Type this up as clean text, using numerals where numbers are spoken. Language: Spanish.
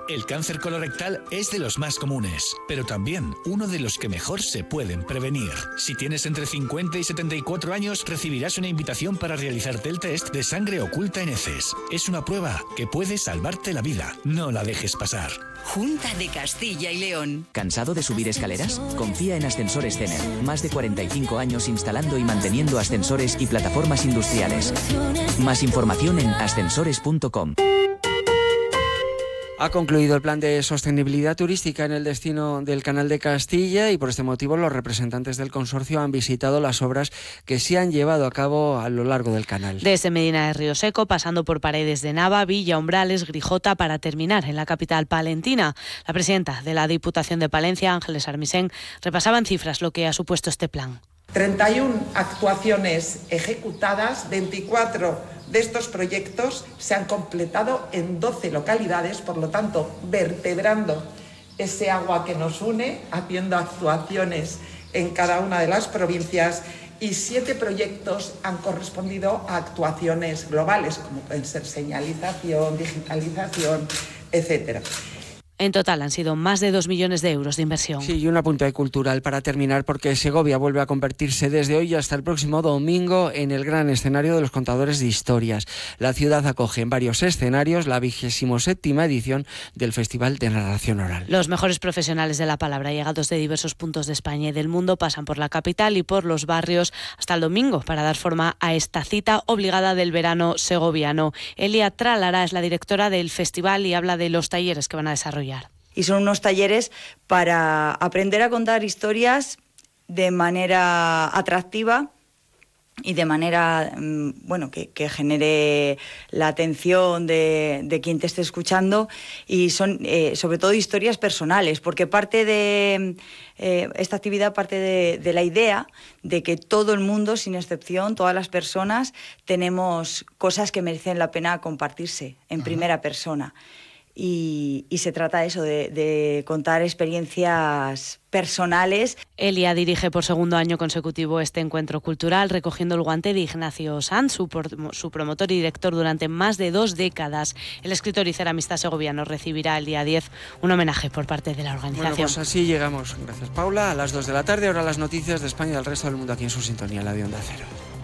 El cáncer colorectal es de los más comunes, pero también uno de los que mejor se pueden prevenir. Si tienes entre 50 y 74 años, recibirás una invitación para realizarte el test de sangre oculta en heces. Es una prueba que puede salvarte la vida. No la dejes pasar. Junta de Castilla y León. ¿Cansado de subir escaleras? Confía en Ascensores Tener. Más de 45 años instalando y manteniendo ascensores y plataformas industriales. Más información en ascensores.com. Ha concluido el plan de sostenibilidad turística en el destino del Canal de Castilla y por este motivo los representantes del consorcio han visitado las obras que se han llevado a cabo a lo largo del canal. Desde Medina de Río Seco, pasando por Paredes de Nava, Villa, Umbrales, Grijota, para terminar en la capital palentina. La presidenta de la Diputación de Palencia, Ángeles Armisen, repasaba en cifras lo que ha supuesto este plan. 31 actuaciones ejecutadas, 24 de estos proyectos se han completado en 12 localidades, por lo tanto, vertebrando ese agua que nos une, haciendo actuaciones en cada una de las provincias, y 7 proyectos han correspondido a actuaciones globales, como pueden ser señalización, digitalización, etcétera. En total han sido más de 2 millones de euros de inversión. Sí, y un apunte cultural para terminar, porque Segovia vuelve a convertirse desde hoy hasta el próximo domingo en el gran escenario de los contadores de historias. La ciudad acoge en varios escenarios la 27ª edición del Festival de Narración Oral. Los mejores profesionales de la palabra, llegados de diversos puntos de España y del mundo, pasan por la capital y por los barrios hasta el domingo para dar forma a esta cita obligada del verano segoviano. Elia Tralara es la directora del festival y habla de los talleres que van a desarrollar. Y son unos talleres para aprender a contar historias de manera atractiva y de manera que genere la atención de quien te esté escuchando, y son sobre todo historias personales, porque parte de esta actividad parte de la idea de que todo el mundo, sin excepción, todas las personas, tenemos cosas que merecen la pena compartirse en primera persona. Y se trata eso, de contar experiencias personales. Elia dirige por segundo año consecutivo este encuentro cultural, recogiendo el guante de Ignacio Sanz, su promotor y director durante más de 2 décadas. El escritor y ceramista segoviano recibirá el día 10 un homenaje por parte de la organización. Bueno, pues así llegamos, gracias Paula, a las 2 de la tarde, ahora las noticias de España y del resto del mundo aquí en su sintonía, la de Onda Cero.